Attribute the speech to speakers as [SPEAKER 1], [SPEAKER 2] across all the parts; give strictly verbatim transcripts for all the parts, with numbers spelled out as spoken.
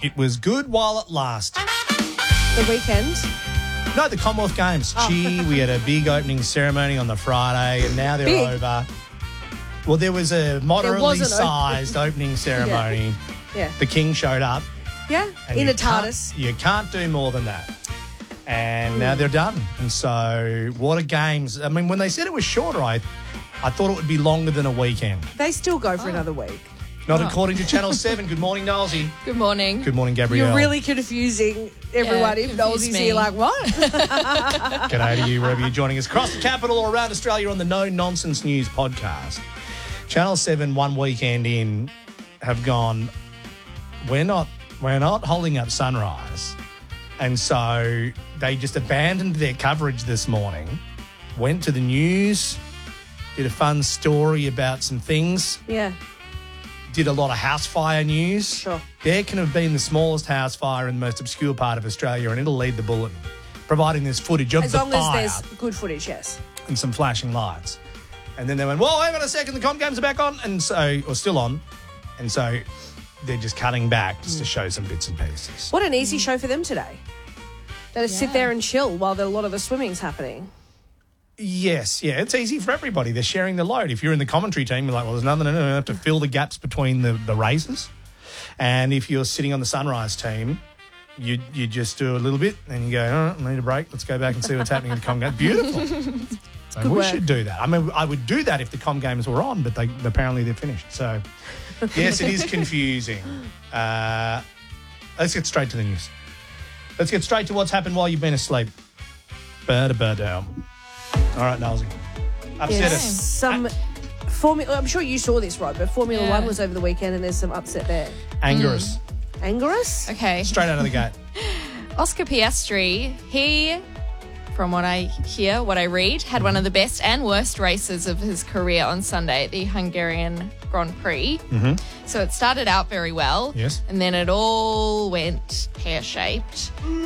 [SPEAKER 1] It was good while it lasted.
[SPEAKER 2] The weekend?
[SPEAKER 1] No, the Commonwealth Games.
[SPEAKER 2] Oh.
[SPEAKER 1] Gee, we had a big opening ceremony on the Friday, and now they're
[SPEAKER 2] Big?
[SPEAKER 1] over. Well, there was a moderately
[SPEAKER 2] wasn't
[SPEAKER 1] sized opening ceremony.
[SPEAKER 2] Yeah.
[SPEAKER 1] The King showed up.
[SPEAKER 2] Yeah,
[SPEAKER 1] and
[SPEAKER 2] in
[SPEAKER 1] you
[SPEAKER 2] a TARDIS.
[SPEAKER 1] can't- You can't do more than that. And now they're done. And so, what a games. I mean, when they said it was shorter, I, I thought it would be longer than a weekend.
[SPEAKER 2] They still go
[SPEAKER 1] Oh.
[SPEAKER 2] for another week.
[SPEAKER 1] Not according to Channel seven. Good morning, Nolsey.
[SPEAKER 3] Good morning.
[SPEAKER 1] Good morning, Gabrielle.
[SPEAKER 2] You're really confusing everyone.
[SPEAKER 3] Yeah,
[SPEAKER 2] if
[SPEAKER 3] confuse
[SPEAKER 2] Nolsey's
[SPEAKER 3] me.
[SPEAKER 2] here like, what?
[SPEAKER 1] G'day to you, wherever you're joining us across the capital or around Australia on the No Nonsense News podcast. Channel seven, one weekend in, have gone, we're not, we're not holding up Sunrise. And so they just abandoned their coverage this morning, went to the news, did a fun story about some things,
[SPEAKER 2] Yeah.
[SPEAKER 1] did a lot of house fire news.
[SPEAKER 2] Sure.
[SPEAKER 1] There can have been the smallest house fire in the most obscure part of Australia, and it'll lead the bulletin, providing there's footage of
[SPEAKER 2] As
[SPEAKER 1] the
[SPEAKER 2] long
[SPEAKER 1] fire
[SPEAKER 2] as there's good footage, yes.
[SPEAKER 1] and some flashing lights. And then they went, well, hang on a second, the comm games are back on, and so, or still on. And so they're just cutting back just to show some bits and pieces.
[SPEAKER 2] What an easy show for them today. They just sit
[SPEAKER 3] Yeah.
[SPEAKER 2] there and chill while the, a lot of the swimming's happening.
[SPEAKER 1] Yes, yeah, it's easy for everybody. They're sharing the load. If you're in the commentary team, you're like, well, there's nothing to do. I have to fill the gaps between the, the races. And if you're sitting on the Sunrise team, you you just do a little bit and you go, all right, I need a break. Let's go back and see what's happening in the comm games. Beautiful. So we
[SPEAKER 2] work.
[SPEAKER 1] should do that. I mean, I would do that if the comm games were on, but they apparently they're finished. So, yes, it is confusing. Uh, let's get straight to the news. Let's get straight to what's happened while you've been asleep. Ba-da-ba-dow. All right, Nalsy. Upset
[SPEAKER 2] Yes.
[SPEAKER 1] us.
[SPEAKER 2] Some Formula. I'm sure you saw this, Rod, but Formula
[SPEAKER 3] Yeah.
[SPEAKER 2] One was over the weekend, and there's some upset there.
[SPEAKER 1] Anger us.
[SPEAKER 2] Anger us?
[SPEAKER 3] Okay.
[SPEAKER 1] Straight out of the gate.
[SPEAKER 3] Oscar Piastri, he, from what I hear, what I read, had one of the best and worst races of his career on Sunday at the Hungarian Grand Prix. Mm-hmm. So it started out very well.
[SPEAKER 1] Yes.
[SPEAKER 3] And then it all went pear-shaped.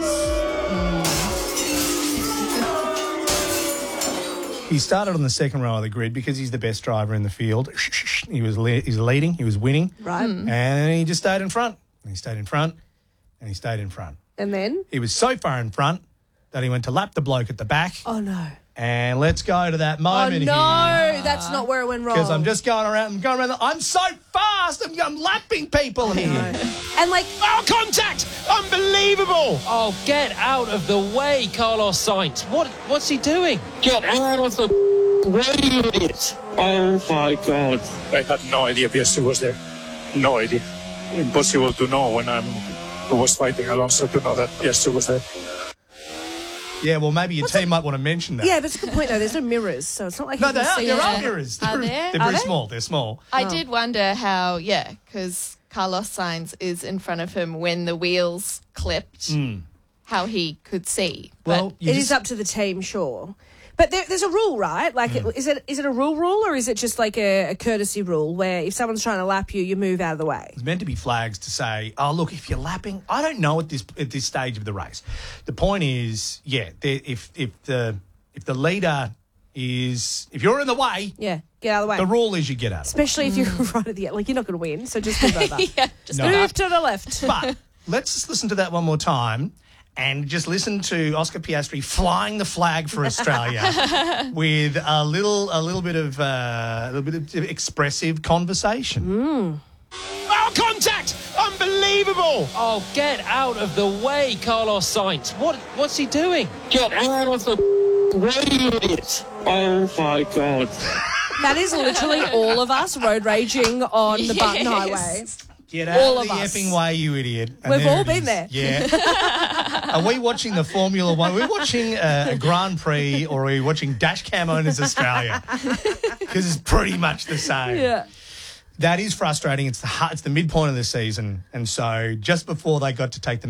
[SPEAKER 1] He started on the second row of the grid because he's the best driver in the field. He was le- he's leading. He was winning.
[SPEAKER 2] Right.
[SPEAKER 1] And he just stayed in front. And he stayed in front. And he stayed in front.
[SPEAKER 2] And then?
[SPEAKER 1] He was so far in front that he went to lap the bloke at the back.
[SPEAKER 2] Oh, no.
[SPEAKER 1] And let's go to that
[SPEAKER 2] Oh,
[SPEAKER 1] moment
[SPEAKER 2] no.
[SPEAKER 1] here.
[SPEAKER 2] That's not where it went wrong.
[SPEAKER 1] Because I'm just going around. I'm going around. The, I'm so fast. I'm, I'm lapping people here.
[SPEAKER 2] And, like,
[SPEAKER 4] Oh, contact! Unbelievable!
[SPEAKER 5] Oh, get out of the way, Carlos Sainz. What, what's he doing?
[SPEAKER 4] Get out of the way, you idiot! Oh my God!
[SPEAKER 6] I had no idea Piastri was there. No idea. Impossible to know when I'm I was fighting Alonso to know that Piastri was there.
[SPEAKER 1] Yeah, well, maybe your team might want to mention that.
[SPEAKER 2] yeah, that's a good point, though. There's no mirrors, so it's not like
[SPEAKER 1] No,
[SPEAKER 2] you
[SPEAKER 1] they
[SPEAKER 2] can
[SPEAKER 1] are.
[SPEAKER 2] see
[SPEAKER 1] There
[SPEAKER 2] it.
[SPEAKER 1] are mirrors.
[SPEAKER 3] Are
[SPEAKER 1] They're,
[SPEAKER 3] there?
[SPEAKER 1] they're
[SPEAKER 3] Are
[SPEAKER 1] very
[SPEAKER 3] they?
[SPEAKER 1] small. They're small.
[SPEAKER 3] I did wonder how, yeah, because Carlos Sainz is in front of him when the wheels clipped, how he could see.
[SPEAKER 1] Well,
[SPEAKER 3] But
[SPEAKER 1] you
[SPEAKER 2] It
[SPEAKER 1] just-
[SPEAKER 2] is up to the team, sure. But there, there's a rule, right? Like,
[SPEAKER 1] Hmm.
[SPEAKER 2] it, is it is it a rule rule or is it just like a, a courtesy rule where if someone's trying to lap you, you move out of the way?
[SPEAKER 1] It's meant to be flags to say, oh, look, if you're lapping, I don't know at this at this stage of the race. The point is, yeah, there- if if the if the leader is, if you're in the way,
[SPEAKER 2] Yeah, get out of the way.
[SPEAKER 1] the rule is you get out of it.
[SPEAKER 2] Especially if you're right at the end. Like, you're not going to win, so just move over.
[SPEAKER 3] yeah, just
[SPEAKER 1] No.
[SPEAKER 2] Move to the left.
[SPEAKER 1] But let's just listen to that one more time and just listen to Oscar Piastri flying the flag for Australia with a little a little bit of uh, a little bit of expressive conversation.
[SPEAKER 4] Oh, contact! Unbelievable!
[SPEAKER 5] Oh, get out of the way, Carlos Sainz. What, what's he doing?
[SPEAKER 4] Get out of the way, you idiot! Oh my God!
[SPEAKER 2] That is literally all of us road raging on the Button
[SPEAKER 3] Yes.
[SPEAKER 2] Highway.
[SPEAKER 1] Get out
[SPEAKER 2] All
[SPEAKER 1] of
[SPEAKER 2] of
[SPEAKER 1] the
[SPEAKER 2] us.
[SPEAKER 1] effing way, you idiot. And
[SPEAKER 2] We've
[SPEAKER 1] there
[SPEAKER 2] all
[SPEAKER 1] it
[SPEAKER 2] been
[SPEAKER 1] is.
[SPEAKER 2] there.
[SPEAKER 1] Yeah. Are we watching the Formula One? Are we watching uh, a Grand Prix or are we watching Dash Cam Owners Australia? Because it's pretty much the same.
[SPEAKER 2] Yeah.
[SPEAKER 1] That is frustrating. It's the, it's the midpoint of the season. And so just before they got to take the